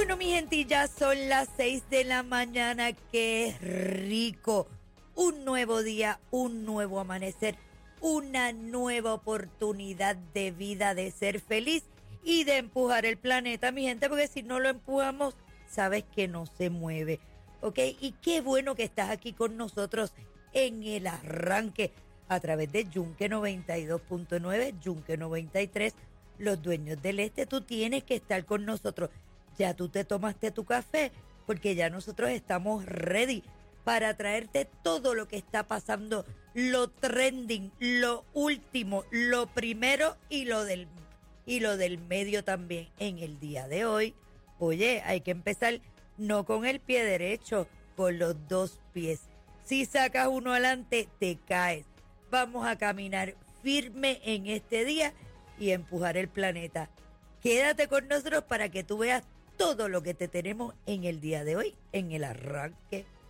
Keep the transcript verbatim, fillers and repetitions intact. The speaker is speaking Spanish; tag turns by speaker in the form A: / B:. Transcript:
A: Bueno, mi gente, ya son las seis de la mañana. ¡Qué rico! Un nuevo día, un nuevo amanecer, una nueva oportunidad de vida, de ser feliz y de empujar el planeta, mi gente, porque si no lo empujamos, sabes que no se mueve, ¿ok? Y qué bueno que estás aquí con nosotros en el arranque a través de Yunque noventa y dos punto nueve, Yunque noventa y tres, los dueños del este. Tú tienes que estar con nosotros. Ya tú te tomaste tu café, porque ya nosotros estamos ready para traerte todo lo que está pasando, lo trending, lo último, lo primero y lo del, y lo del medio también en el día de hoy. Oye, hay que empezar no con el pie derecho, con los dos pies. Si sacas uno adelante, te caes. Vamos a caminar firme en este día y empujar el planeta. Quédate con nosotros para que tú veas todo lo que te tenemos en el día de hoy, en el arranque.